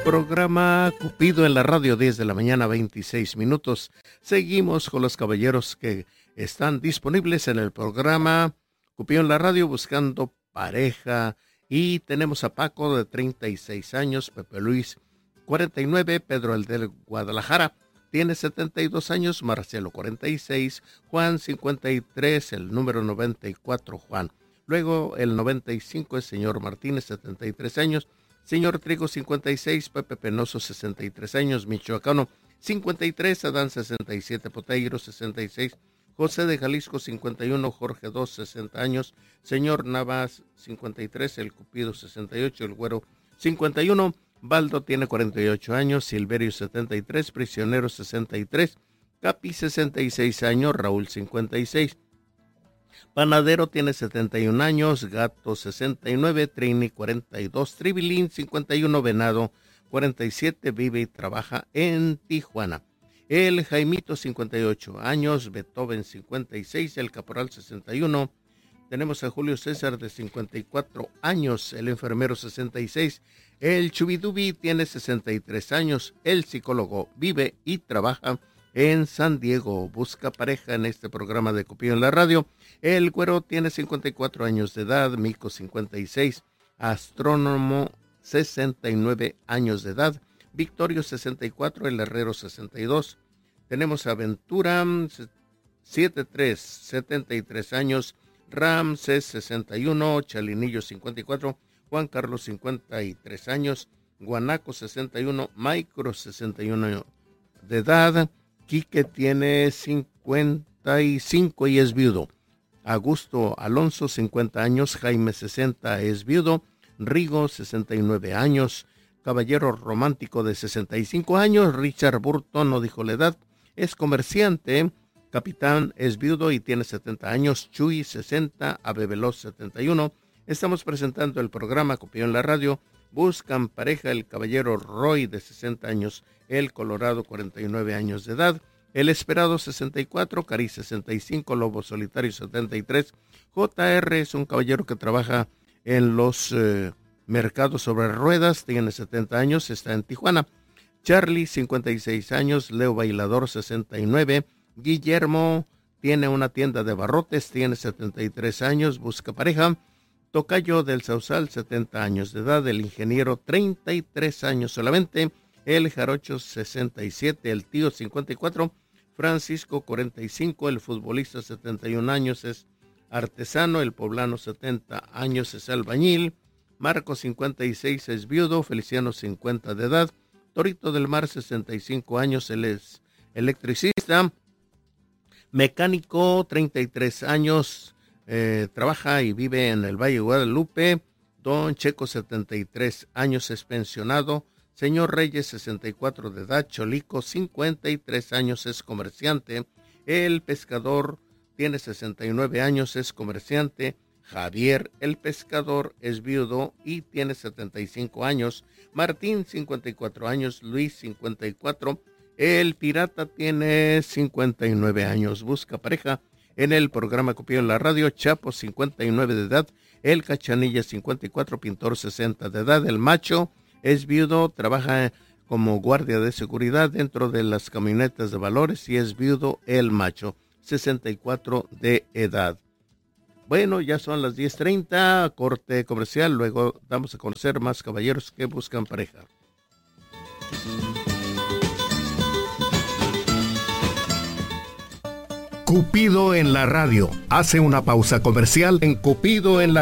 Programa Cupido en la radio, 10 de la mañana, 26 minutos. Seguimos con los caballeros que están disponibles en el programa Cupido en la radio buscando pareja. Y tenemos a Paco, de 36 años, Pepe Luis, 49, Pedro el del Guadalajara, tiene 72 años, Marcelo, 46, Juan, 53, el número 94, Juan. Luego el 95 es señor Martínez, 73 años, señor Trigo, 56, Pepe Penoso, 63 años, michoacano, 53, Adán, 67, Poteiro, 66, José de Jalisco, 51, Jorge 2, 60 años, señor Navas, 53, el Cupido, 68, el Güero, 51, Baldo tiene 48 años, Silverio 73, Prisionero 63, Capi 66 años, Raúl 56, Panadero tiene 71 años, Gato 69, Trini 42, Tribilín 51, Venado 47, vive y trabaja en Tijuana. El Jaimito 58 años, Beethoven 56, el Caporal 61, tenemos a Julio César de 54 años, el Enfermero 66, el Chubidubi tiene 63 años, el psicólogo vive y trabaja en San Diego, busca pareja en este programa de Cupido en la radio. El Güero tiene 54 años de edad, Mico 56, Astrónomo 69 años de edad, Victorio 64, el Herrero 62, tenemos a Ventura 73, 73 años, Ramses 61, Chalinillo 54, Juan Carlos 53 años, Guanaco 61, Micro 61 de edad, Quique tiene 55 y es viudo, Augusto Alonso 50 años, Jaime 60 es viudo, Rigo 69 años, Caballero Romántico de 65 años, Richard Burton no dijo la edad, es comerciante, Capitán es viudo y tiene 70 años, Chuy 60, Ave Veloz 71. Estamos presentando el programa Cupido en la radio. Buscan pareja el Caballero Roy de 60 años, el Colorado 49 años de edad, el Esperado 64, Cari 65, Lobo Solitario 73. JR es un caballero que trabaja en los mercados sobre ruedas, tiene 70 años, está en Tijuana. Charlie 56 años, Leo Bailador 69. Guillermo tiene una tienda de barrotes, tiene 73 años, busca pareja. Tocayo del Sausal, 70 años de edad, el Ingeniero 33 años solamente, el Jarocho 67, el Tío 54, Francisco 45, el futbolista 71 años es artesano, el Poblano 70 años es albañil, Marco 56 es viudo, Feliciano 50 de edad, Torito del Mar 65 años, él es electricista, Mecánico 33 años, trabaja y vive en el Valle de Guadalupe. Don Checo 73 años es pensionado. Señor Reyes 64 de edad. Cholico 53 años es comerciante. El Pescador tiene 69 años, es comerciante. Javier el Pescador es viudo y tiene 75 años. Martín 54 años. Luis 54. El Pirata tiene 59 años, busca pareja en el programa Cupido en la radio. Chapo 59 de edad, el Cachanilla 54, Pintor 60 de edad, el Macho es viudo, trabaja como guardia de seguridad dentro de las camionetas de valores y es viudo el Macho, 64 de edad. Bueno, ya son las 10:30, corte comercial, luego damos a conocer más caballeros que buscan pareja. Cupido en la radio. Hace una pausa comercial en Cupido en la